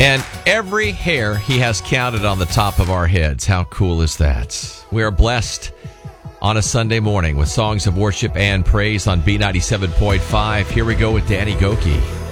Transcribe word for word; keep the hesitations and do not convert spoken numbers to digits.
And every hair he has counted on the top of our heads. How cool is that? We are blessed on a Sunday morning with songs of worship and praise on B ninety-seven point five. Here we go with Danny Gokey.